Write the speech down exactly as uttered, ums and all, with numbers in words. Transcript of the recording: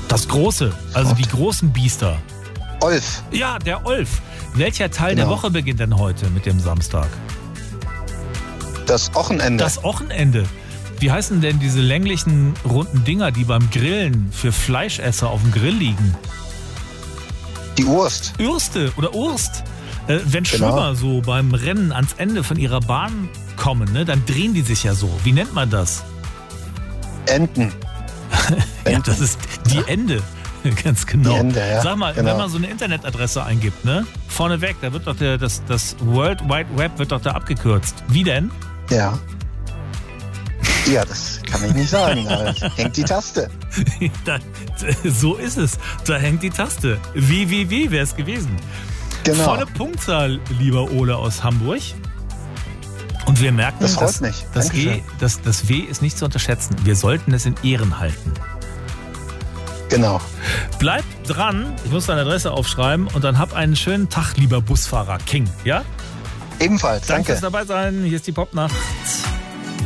Das Große, also die großen Biester. Olf. Ja, der Olf. Welcher Teil Genau. der Woche beginnt denn heute mit dem Samstag? Das Wochenende. Das Wochenende. Wie heißen denn diese länglichen, runden Dinger, die beim Grillen für Fleischesser auf dem Grill liegen? Die Urst. Ürste oder Urst. Äh, wenn Genau. Schwimmer so beim Rennen ans Ende von ihrer Bahn kommen, ne, dann drehen die sich ja so. Wie nennt man das? Enten. Ja, das ist die Ende. Ganz genau. Die Ende, ja. Sag mal, Genau. wenn man so eine Internetadresse eingibt, ne? Vorneweg, da wird doch der, das, das World Wide Web wird doch da abgekürzt. Wie denn? Ja. Ja, das kann ich nicht sagen. Da hängt die Taste. da, so ist es. Da hängt die Taste. W W W wäre es gewesen. Genau. Volle Punktzahl, lieber Ole aus Hamburg. Und wir merken, Das freut dass, mich. das, e, Dankeschön. das, das W ist nicht zu unterschätzen. Wir sollten es in Ehren halten. Genau. Bleib dran. Ich muss deine Adresse aufschreiben und dann hab einen schönen Tag, lieber Busfahrer King. Ja? Ebenfalls. Danke Danke. fürs dabei sein. Hier ist die Popnacht.